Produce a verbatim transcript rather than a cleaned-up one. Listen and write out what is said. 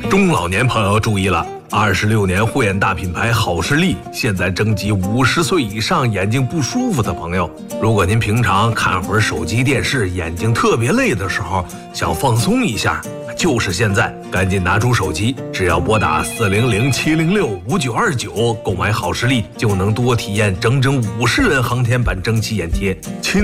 中老年朋友注意了，二十六年护眼大品牌好视力现在征集五十岁以上眼睛不舒服的朋友。如果您平常看会儿手机电视，眼睛特别累的时候，想放松一下，就是现在，赶紧拿出手机，只要拨打四零零七零六五九二九购买好视力，就能多体验整整五十元航天版蒸汽眼贴。亲